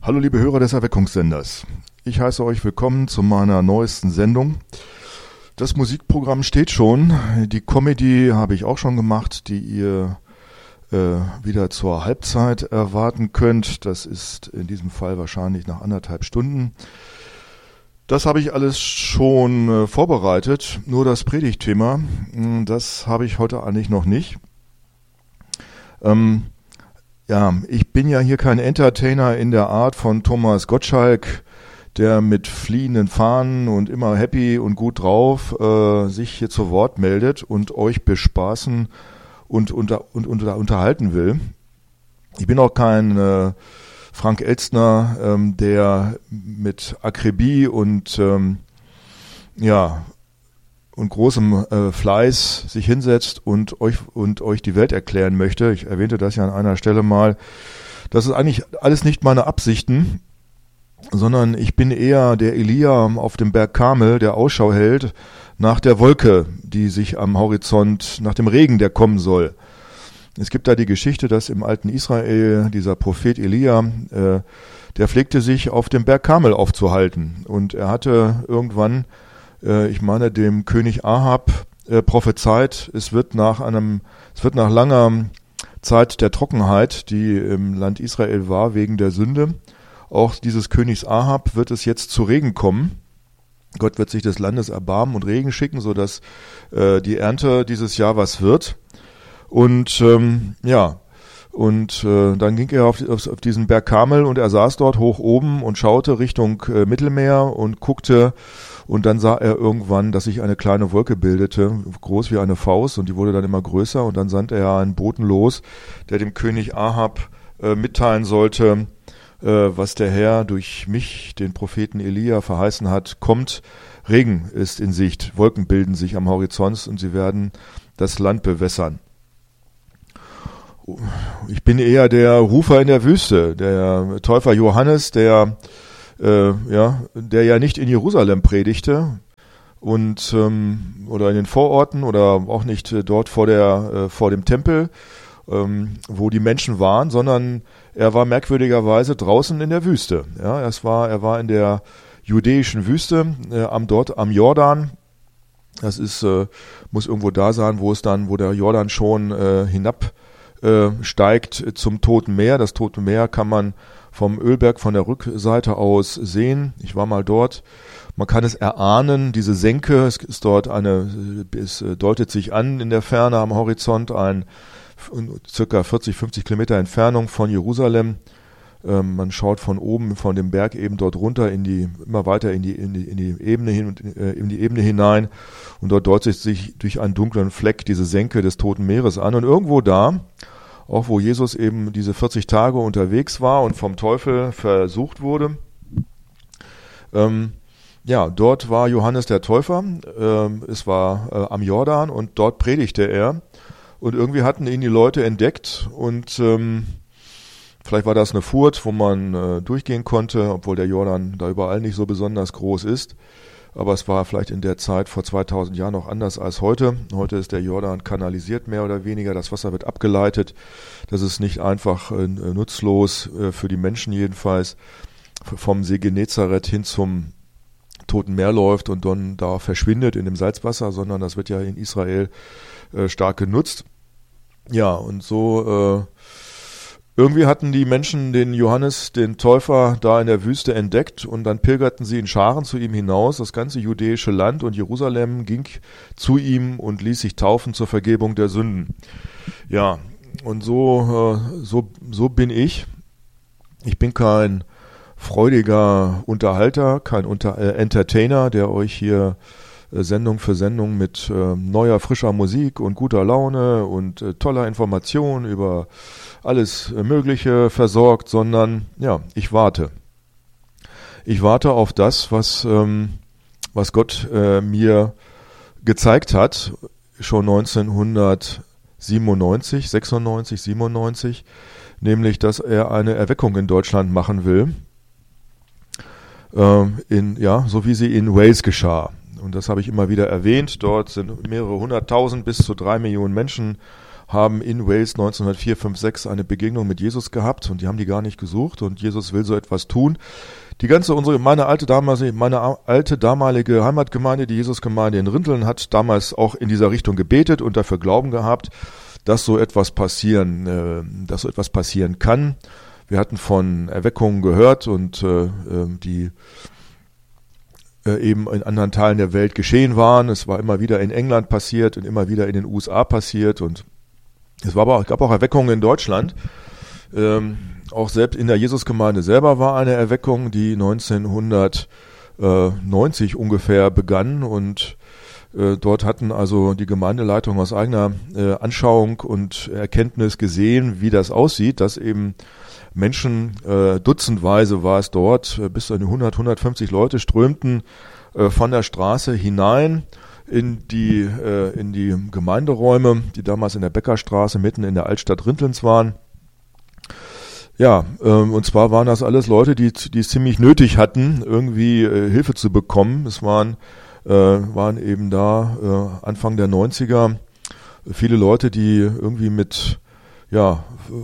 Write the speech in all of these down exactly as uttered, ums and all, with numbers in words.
Hallo liebe Hörer des Erweckungssenders. Ich heiße euch willkommen zu meiner neuesten Sendung. Das Musikprogramm steht schon. Die Comedy habe ich auch schon gemacht, die ihr äh, wieder zur Halbzeit erwarten könnt. Das ist in diesem Fall wahrscheinlich nach anderthalb Stunden. Das habe ich alles schon äh, vorbereitet. Nur das Predigtthema, das habe ich heute eigentlich noch nicht. Ähm, ja, ich bin ja hier kein Entertainer in der Art von Thomas Gottschalk, der mit fliehenden Fahnen und immer happy und gut drauf äh, sich hier zu Wort meldet und euch bespaßen und, unter, und unter, unterhalten will. Ich bin auch kein äh, Frank Elstner, ähm, der mit Akribie und ähm, ja und großem äh, Fleiß sich hinsetzt und euch und euch die Welt erklären möchte. Ich erwähnte das ja an einer Stelle mal. Das ist eigentlich alles nicht meine Absichten, sondern ich bin eher der Elia auf dem Berg Karmel, der Ausschau hält nach der Wolke, die sich am Horizont, nach dem Regen, der kommen soll. Es gibt da die Geschichte, dass im alten Israel dieser Prophet Elia, äh, der pflegte sich auf dem Berg Karmel aufzuhalten. Und er hatte irgendwann, äh, ich meine, dem König Ahab äh, prophezeit, es wird nach einem, es wird nach langer Zeit der Trockenheit, die im Land Israel war, wegen der Sünde, auch dieses Königs Ahab wird es jetzt zu Regen kommen. Gott wird sich des Landes erbarmen und Regen schicken, sodass äh, die Ernte dieses Jahr was wird. Und ähm, ja, und äh, dann ging er auf, auf, auf diesen Berg Karmel und er saß dort hoch oben und schaute Richtung äh, Mittelmeer und guckte und dann sah er irgendwann, dass sich eine kleine Wolke bildete, groß wie eine Faust, und die wurde dann immer größer und dann sandte er einen Boten los, der dem König Ahab äh, mitteilen sollte, äh, was der Herr durch mich, den Propheten Elia, verheißen hat. Kommt, Regen ist in Sicht, Wolken bilden sich am Horizont und sie werden das Land bewässern. Ich bin eher der Rufer in der Wüste, der Täufer Johannes, der äh, ja, der ja nicht in Jerusalem predigte und ähm, oder in den Vororten oder auch nicht äh, dort vor der äh, vor dem Tempel, ähm, wo die Menschen waren, sondern er war merkwürdigerweise draußen in der Wüste. Ja, es war er war in der judäischen Wüste äh, am dort am Jordan. Das ist äh, muss irgendwo da sein, wo es dann wo der Jordan schon äh, hinab steigt zum Toten Meer. Das Tote Meer kann man vom Ölberg von der Rückseite aus sehen. Ich war mal dort. Man kann es erahnen, diese Senke, es ist dort eine, es deutet sich an in der Ferne am Horizont, ein circa vierzig, fünfzig Kilometer Entfernung von Jerusalem. Man schaut von oben, von dem Berg eben dort runter in die, immer weiter in die, in die, in die Ebene hin und in die Ebene hinein. Und dort deutet sich durch einen dunklen Fleck diese Senke des Toten Meeres an. Und irgendwo da, auch wo Jesus eben diese vierzig Tage unterwegs war und vom Teufel versucht wurde, ähm, ja, dort war Johannes der Täufer. Ähm, es war äh, am Jordan und dort predigte er. Und irgendwie hatten ihn die Leute entdeckt und ähm, vielleicht war das eine Furt, wo man äh, durchgehen konnte, obwohl der Jordan da überall nicht so besonders groß ist. Aber es war vielleicht in der Zeit vor zweitausend Jahren noch anders als heute. Heute ist der Jordan kanalisiert mehr oder weniger. Das Wasser wird abgeleitet. Das ist nicht einfach äh, nutzlos, äh, für die Menschen jedenfalls, vom See Genezareth hin zum Toten Meer läuft und dann da verschwindet in dem Salzwasser, sondern das wird ja in Israel äh, stark genutzt. Ja, und so... Äh, Irgendwie hatten die Menschen den Johannes, den Täufer, da in der Wüste entdeckt und dann pilgerten sie in Scharen zu ihm hinaus. Das ganze judäische Land und Jerusalem ging zu ihm und ließ sich taufen zur Vergebung der Sünden. Ja, und so, so, so bin ich. Ich bin kein freudiger Unterhalter, kein Unter- äh, Entertainer, der euch hier Sendung für Sendung mit äh, neuer, frischer Musik und guter Laune und äh, toller Information über alles äh, Mögliche versorgt, sondern ja, ich warte. Ich warte auf das, was, ähm, was Gott äh, mir gezeigt hat, schon neunzehnhundertsiebenundneunzig, sechsundneunzig, siebenundneunzig, nämlich, dass er eine Erweckung in Deutschland machen will, äh, in, ja, so wie sie in Wales geschah. Und das habe ich immer wieder erwähnt. Dort sind mehrere hunderttausend bis zu drei Millionen Menschen haben in Wales neunzehnhundertvier, fünf, sechs eine Begegnung mit Jesus gehabt und die haben die gar nicht gesucht und Jesus will so etwas tun. Die ganze, unsere, meine alte damalige, meine alte damalige Heimatgemeinde, die Jesusgemeinde in Rinteln, hat damals auch in dieser Richtung gebetet und dafür Glauben gehabt, dass so etwas passieren, äh, dass so etwas passieren kann. Wir hatten von Erweckungen gehört und äh, die äh, eben in anderen Teilen der Welt geschehen waren. Es war immer wieder in England passiert und immer wieder in den U S A passiert und es war aber auch, gab auch Erweckungen in Deutschland. Ähm, auch selbst in der Jesusgemeinde selber war eine Erweckung, die neunzehnhundertneunzig ungefähr begann und äh, dort hatten also die Gemeindeleitung aus eigener äh, Anschauung und Erkenntnis gesehen, wie das aussieht, dass eben Menschen, äh, dutzendweise war es dort, äh, bis zu hundert, hundertfünfzig Leute strömten äh, von der Straße hinein in die, äh, in die Gemeinderäume, die damals in der Bäckerstraße mitten in der Altstadt Rintelns waren. Ja, ähm, und zwar waren das alles Leute, die, die es ziemlich nötig hatten, irgendwie äh, Hilfe zu bekommen. Es waren, äh, waren eben da äh, Anfang der neunziger viele Leute, die irgendwie mit, ja,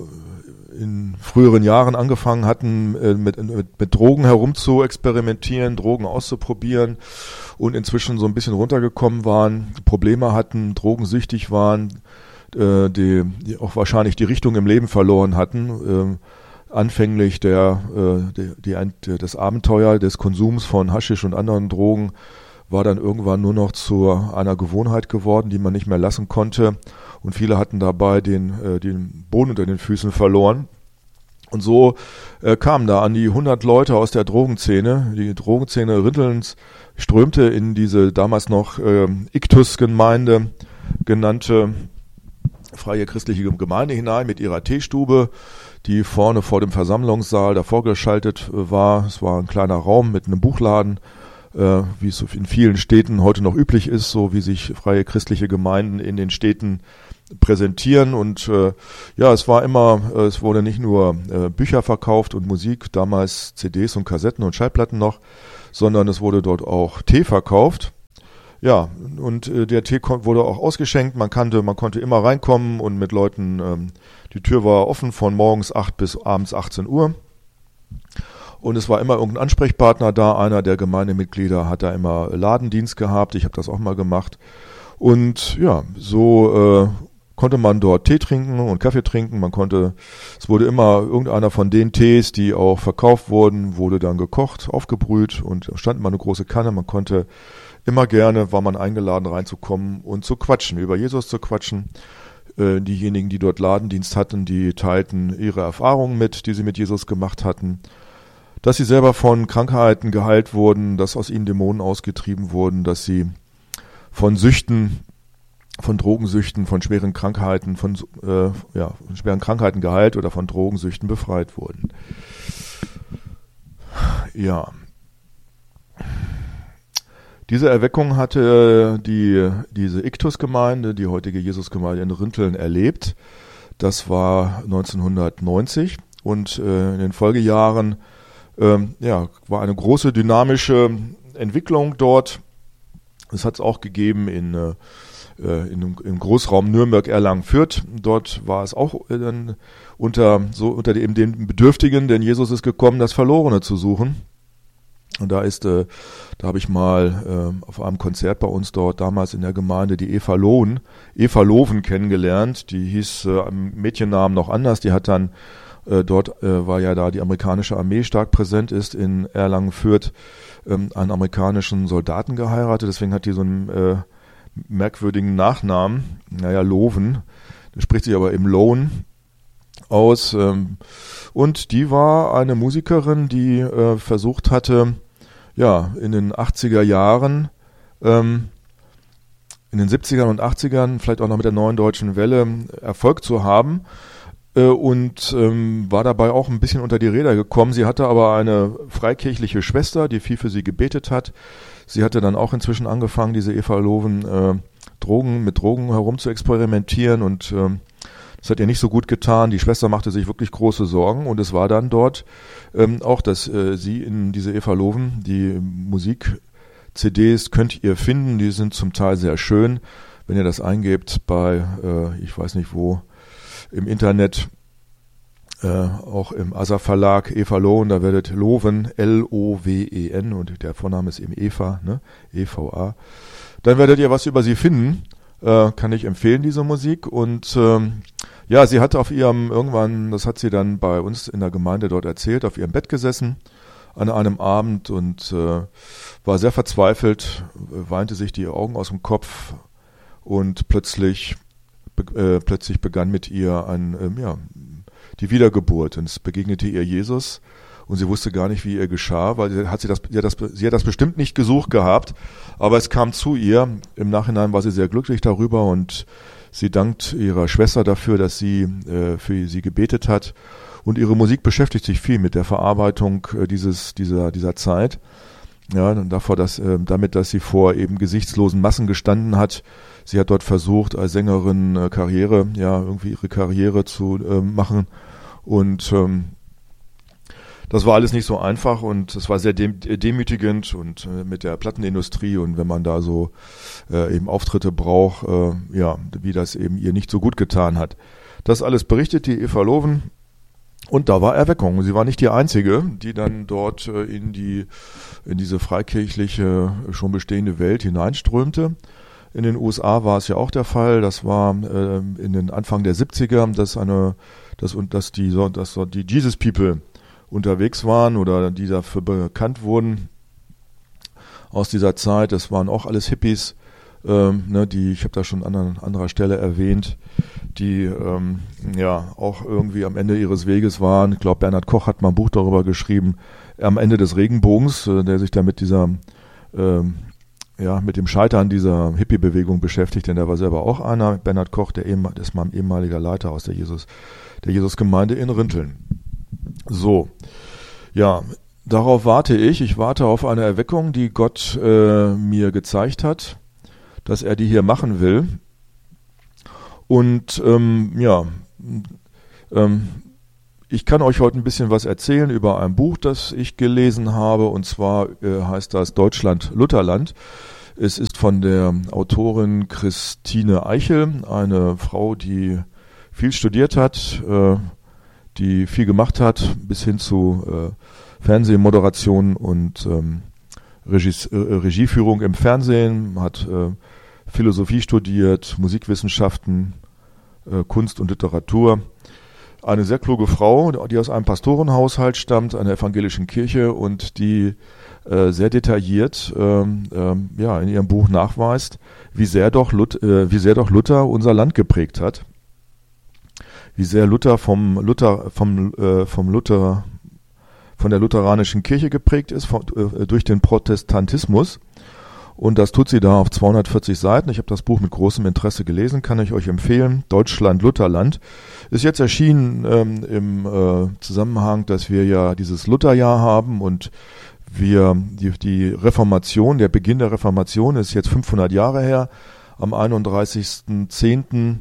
in früheren Jahren angefangen hatten, äh, mit, mit, mit Drogen herum zu experimentieren, Drogen auszuprobieren und inzwischen so ein bisschen runtergekommen waren, Probleme hatten, drogensüchtig waren, äh, die, die auch wahrscheinlich die Richtung im Leben verloren hatten. Äh, anfänglich der, äh, die, die, das Abenteuer des Konsums von Haschisch und anderen Drogen war dann irgendwann nur noch zu einer Gewohnheit geworden, die man nicht mehr lassen konnte. Und viele hatten dabei den, äh, den Boden unter den Füßen verloren. Und so äh, kamen da an die hundert Leute aus der Drogenszene. Die Drogenszene Rintelns strömte in diese damals noch äh, Iktus-Gemeinde genannte freie christliche Gemeinde hinein mit ihrer Teestube, die vorne vor dem Versammlungssaal davor geschaltet äh, war. Es war ein kleiner Raum mit einem Buchladen, äh, wie es in vielen Städten heute noch üblich ist, so wie sich freie christliche Gemeinden in den Städten präsentieren. Und äh, ja, es war immer, äh, es wurde nicht nur äh, Bücher verkauft und Musik, damals C Ds und Kassetten und Schallplatten noch, sondern es wurde dort auch Tee verkauft. Ja, und äh, der Tee kon- wurde auch ausgeschenkt. Man kannte, man konnte immer reinkommen und mit Leuten, ähm, die Tür war offen von morgens acht bis abends achtzehn Uhr. Und es war immer irgendein Ansprechpartner da. Einer der Gemeindemitglieder hat da immer Ladendienst gehabt. Ich habe das auch mal gemacht. Und ja, so äh, konnte man dort Tee trinken und Kaffee trinken. Man konnte, es wurde immer irgendeiner von den Tees, die auch verkauft wurden, wurde dann gekocht, aufgebrüht und da stand immer eine große Kanne. Man konnte immer gerne, war man eingeladen reinzukommen und zu quatschen, über Jesus zu quatschen. Äh, diejenigen, die dort Ladendienst hatten, die teilten ihre Erfahrungen mit, die sie mit Jesus gemacht hatten. Dass sie selber von Krankheiten geheilt wurden, dass aus ihnen Dämonen ausgetrieben wurden, dass sie von Süchten, von Drogensüchten, von schweren Krankheiten, von, äh, ja, von schweren Krankheiten geheilt oder von Drogensüchten befreit wurden. Ja. Diese Erweckung hatte die, diese Iktus-Gemeinde, die heutige Jesusgemeinde in Rinteln, erlebt. Das war neunzehnhundertneunzig und äh, in den Folgejahren ähm, ja, war eine große dynamische Entwicklung dort. Das hat es auch gegeben in, äh, in, im Großraum Nürnberg, Erlangen, Fürth. Dort war es auch äh, dann unter, so unter dem, den Bedürftigen, denn Jesus ist gekommen, das Verlorene zu suchen. Und da ist, äh, da habe ich mal äh, auf einem Konzert bei uns dort damals in der Gemeinde die Eva Loven, Eva Loven kennengelernt. Die hieß äh, am Mädchennamen noch anders. Die hat dann äh, dort, äh, war ja da die amerikanische Armee stark präsent ist in Erlangen-Fürth, ähm, einen amerikanischen Soldaten geheiratet. Deswegen hat die so einen äh, merkwürdigen Nachnamen. Naja, Loven. Das spricht sich aber im Lohn aus. Ähm, und die war eine Musikerin, die äh, versucht hatte, ja, in den achtziger Jahren, ähm, in den siebzigern und achtzigern, vielleicht auch noch mit der Neuen Deutschen Welle, Erfolg zu haben äh, und ähm, war dabei auch ein bisschen unter die Räder gekommen. Sie hatte aber eine freikirchliche Schwester, die viel für sie gebetet hat. Sie hatte dann auch inzwischen angefangen, diese Eva Loven, äh, Drogen, mit Drogen herum zu experimentieren und ähm, das hat ihr nicht so gut getan. Die Schwester machte sich wirklich große Sorgen und es war dann dort ähm, auch, dass äh, sie in diese Eva Loven, die Musik-C Ds könnt ihr finden, die sind zum Teil sehr schön, wenn ihr das eingebt bei, äh, ich weiß nicht wo, im Internet, äh, auch im Asa Verlag, Eva Lowen, da werdet Lowen, L O W E N, und der Vorname ist eben Eva, ne? E V A. Dann werdet ihr was über sie finden. Äh, kann ich empfehlen, diese Musik. Und ähm, ja, sie hat auf ihrem, irgendwann, das hat sie dann bei uns in der Gemeinde dort erzählt, auf ihrem Bett gesessen an einem Abend und äh, war sehr verzweifelt, weinte sich die Augen aus dem Kopf und plötzlich, be- äh, plötzlich begann mit ihr ein, ähm, ja, die Wiedergeburt, und es begegnete ihr Jesus und sie wusste gar nicht, wie ihr geschah, weil sie hat, sie, das, sie, hat das, sie hat das bestimmt nicht gesucht gehabt, aber es kam zu ihr. Im Nachhinein war sie sehr glücklich darüber und sie dankt ihrer Schwester dafür, dass sie äh, für sie gebetet hat. Und ihre Musik beschäftigt sich viel mit der Verarbeitung äh, dieses, dieser, dieser Zeit. Ja, und davor, dass, äh, damit, dass sie vor eben gesichtslosen Massen gestanden hat. Sie hat dort versucht, als Sängerin äh, Karriere, ja, irgendwie ihre Karriere zu äh, machen. Und ähm, das war alles nicht so einfach und es war sehr dem, demütigend und äh, mit der Plattenindustrie, und wenn man da so äh, eben Auftritte braucht, äh, ja, wie das eben ihr nicht so gut getan hat. Das alles berichtet die Eva Lowen. Und da war Erweckung. Sie war nicht die Einzige, die dann dort äh, in die in diese freikirchliche, schon bestehende Welt hineinströmte. In den U S A war es ja auch der Fall. Das war äh, in den Anfang der siebziger, dass eine, dass und dass die, dass die Jesus People unterwegs waren oder die dafür bekannt wurden aus dieser Zeit. Das waren auch alles Hippies, ähm, ne, die, ich habe da schon an einer, anderer Stelle erwähnt, die ähm, ja auch irgendwie am Ende ihres Weges waren. Ich glaube, Bernhard Koch hat mal ein Buch darüber geschrieben, am Ende des Regenbogens, äh, der sich da mit dieser, ähm, ja, mit dem Scheitern dieser Hippie-Bewegung beschäftigt, denn der war selber auch einer. Bernhard Koch, der eben, das ist mal ein ehemaliger Leiter aus der Jesus, der Jesus-Gemeinde in Rinteln. So, ja, darauf warte ich. Ich warte auf eine Erweckung, die Gott äh, mir gezeigt hat, dass er die hier machen will. Und ähm, ja, ähm, ich kann euch heute ein bisschen was erzählen über ein Buch, das ich gelesen habe, und zwar äh, heißt das Deutschland Lutherland. Es ist von der Autorin Christine Eichel, eine Frau, die viel studiert hat, äh, die viel gemacht hat, bis hin zu äh, Fernsehmoderation und ähm, Regies, äh, Regieführung im Fernsehen, hat äh, Philosophie studiert, Musikwissenschaften, äh, Kunst und Literatur. Eine sehr kluge Frau, die aus einem Pastorenhaushalt stammt, einer evangelischen Kirche, und die äh, sehr detailliert ähm, ähm, ja, in ihrem Buch nachweist, wie sehr doch Lut- äh, wie sehr doch Luther unser Land geprägt hat. Wie sehr Luther vom Luther vom äh, vom Luther von der lutheranischen Kirche geprägt ist, von, äh, durch den Protestantismus. Und das tut sie da auf zweihundertvierzig Seiten. Ich habe das Buch mit großem Interesse gelesen, kann ich euch empfehlen. Deutschland Lutherland ist jetzt erschienen ähm, im äh, Zusammenhang, dass wir ja dieses Lutherjahr haben und wir die, die Reformation, der Beginn der Reformation ist jetzt fünfhundert Jahre her. Am einunddreißigsten zehnten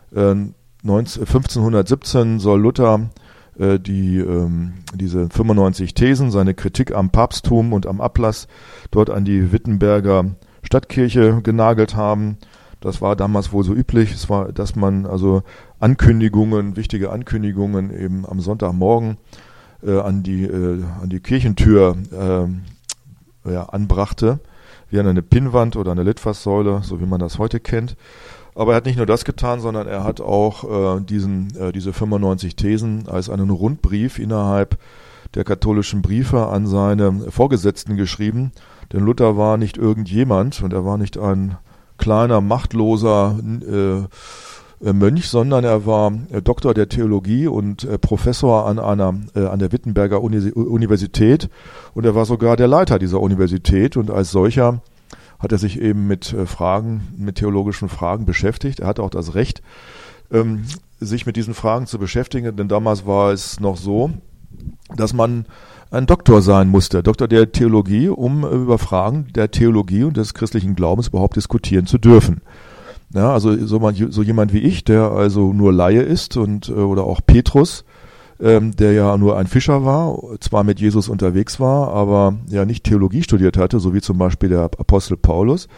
fünfzehnhundertsiebzehn soll Luther äh, die ähm, diese fünfundneunzig Thesen, seine Kritik am Papsttum und am Ablass dort an die Wittenberger Stadtkirche genagelt haben. Das war damals wohl so üblich. Es war, dass man also Ankündigungen, wichtige Ankündigungen eben am Sonntagmorgen äh, an die äh, an die Kirchentür äh, ja, anbrachte, wie an eine Pinnwand oder eine Litfaßsäule, so wie man das heute kennt. Aber er hat nicht nur das getan, sondern er hat auch äh, diesen äh, diese fünfundneunzig Thesen als einen Rundbrief innerhalb der katholischen Briefe an seine Vorgesetzten geschrieben. Denn Luther war nicht irgendjemand und er war nicht ein kleiner, machtloser äh, Mönch, sondern er war äh, Doktor der Theologie und äh, Professor an einer äh, an der Wittenberger Uni- Universität, und er war sogar der Leiter dieser Universität, und als solcher hat er sich eben mit äh, Fragen, mit theologischen Fragen beschäftigt. Er hatte auch das Recht, ähm, sich mit diesen Fragen zu beschäftigen, denn damals war es noch so, dass man ein Doktor sein musste, Doktor der Theologie, um über Fragen der Theologie und des christlichen Glaubens überhaupt diskutieren zu dürfen. Ja, also so, man, so jemand wie ich, der also nur Laie ist, und oder auch Petrus, ähm, der ja nur ein Fischer war, zwar mit Jesus unterwegs war, aber ja nicht Theologie studiert hatte, so wie zum Beispiel der Apostel Paulus.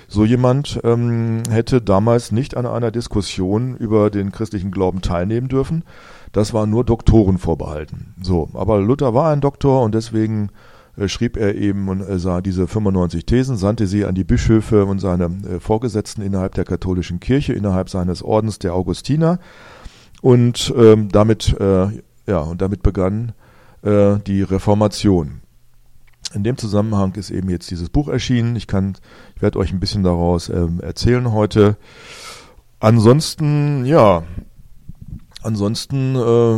So jemand ähm, hätte damals nicht an einer Diskussion über den christlichen Glauben teilnehmen dürfen. Das war nur Doktoren vorbehalten. So, aber Luther war ein Doktor und deswegen äh, schrieb er eben und äh, sah diese fünfundneunzig Thesen, sandte sie an die Bischöfe und seine äh, Vorgesetzten innerhalb der katholischen Kirche, innerhalb seines Ordens der Augustiner. Und ähm, damit, äh, ja, und damit begann äh, die Reformation. In dem Zusammenhang ist eben jetzt dieses Buch erschienen. Ich kann, ich werde euch ein bisschen daraus ähm, erzählen heute. Ansonsten, ja, ansonsten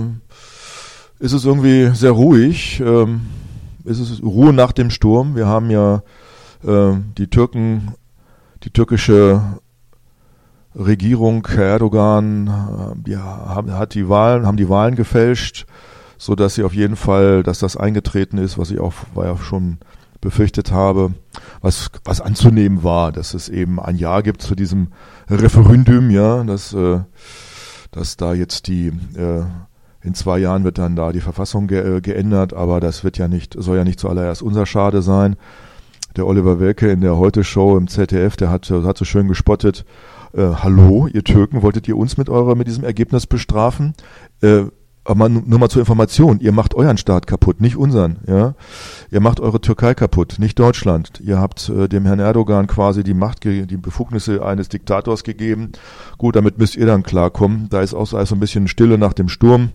äh, ist es irgendwie sehr ruhig. Ähm, ist es Ruhe nach dem Sturm. Wir haben ja äh, die Türken, die türkische Regierung, Herr Erdogan, die haben, hat die Wahlen, haben die Wahlen gefälscht, so dass sie auf jeden Fall, dass das eingetreten ist, was ich auch war ja schon befürchtet habe, was was anzunehmen war, dass es eben ein Ja gibt zu diesem Referendum, ja, dass äh, dass da jetzt die äh, in zwei Jahren wird dann da die Verfassung ge- äh, geändert, aber das wird ja nicht, soll ja nicht zuallererst unser Schade sein. Der Oliver Welke in der Heute-Show im Z D F, der hat hat so schön gespottet. Äh, hallo, ihr Türken, wolltet ihr uns mit eurer mit diesem Ergebnis bestrafen? Äh, Aber nur mal zur Information, ihr macht euren Staat kaputt, nicht unseren. Ja, Ihr macht eure Türkei kaputt, nicht Deutschland. Ihr habt äh, dem Herrn Erdogan quasi die Macht, die Befugnisse eines Diktators gegeben. Gut, damit müsst ihr dann klarkommen. Da ist auch so ein bisschen Stille nach dem Sturm.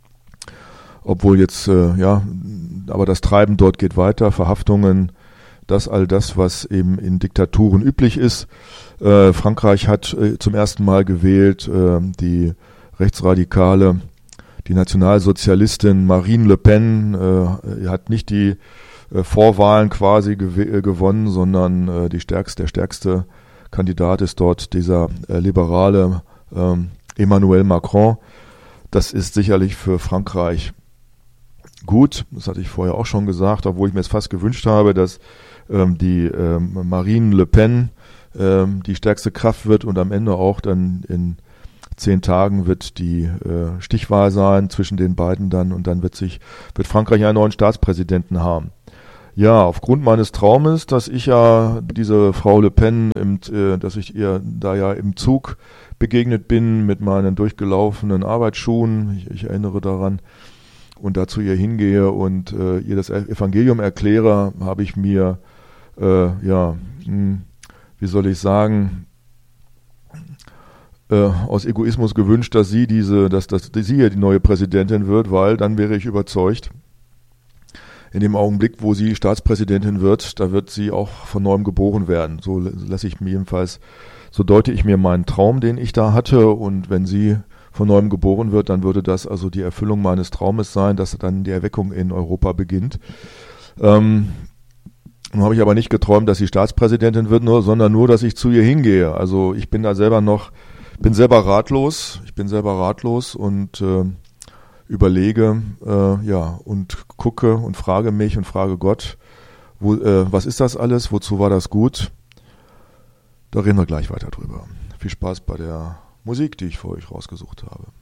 Obwohl jetzt, äh, ja, aber das Treiben dort geht weiter, Verhaftungen, das all das, was eben in Diktaturen üblich ist. Äh, Frankreich hat äh, zum ersten Mal gewählt, äh, die Rechtsradikale, die Nationalsozialistin Marine Le Pen äh, hat nicht die äh, Vorwahlen quasi gew- äh, gewonnen, sondern äh, die stärkste, der stärkste Kandidat ist dort dieser äh, liberale äh, Emmanuel Macron. Das ist sicherlich für Frankreich gut. Das hatte ich vorher auch schon gesagt, obwohl ich mir es fast gewünscht habe, dass ähm, die ähm, Marine Le Pen ähm, die stärkste Kraft wird und am Ende auch dann in zehn Tagen wird die äh, Stichwahl sein zwischen den beiden dann und dann wird sich wird Frankreich einen neuen Staatspräsidenten haben. Ja, aufgrund meines Traumes, dass ich ja diese Frau Le Pen, im, äh, dass ich ihr da ja im Zug begegnet bin mit meinen durchgelaufenen Arbeitsschuhen, ich, ich erinnere daran, und dazu ihr hingehe und äh, ihr das Evangelium erkläre, habe ich mir, äh, ja, mh, wie soll ich sagen, aus Egoismus gewünscht, dass sie diese, dass, dass sie hier die neue Präsidentin wird, weil dann wäre ich überzeugt, in dem Augenblick, wo sie Staatspräsidentin wird, da wird sie auch von neuem geboren werden. So lasse ich mir jedenfalls, so deute ich mir meinen Traum, den ich da hatte, und wenn sie von neuem geboren wird, dann würde das also die Erfüllung meines Traumes sein, dass dann die Erweckung in Europa beginnt. Ähm, Nun habe ich aber nicht geträumt, dass sie Staatspräsidentin wird, nur, sondern nur, dass ich zu ihr hingehe. Also ich bin da selber noch bin selber ratlos, ich bin selber ratlos und äh, überlege, äh, ja, und gucke und frage mich und frage Gott, wo, äh, was ist das alles, wozu war das gut? Da reden wir gleich weiter drüber. Viel Spaß bei der Musik, die ich für euch rausgesucht habe.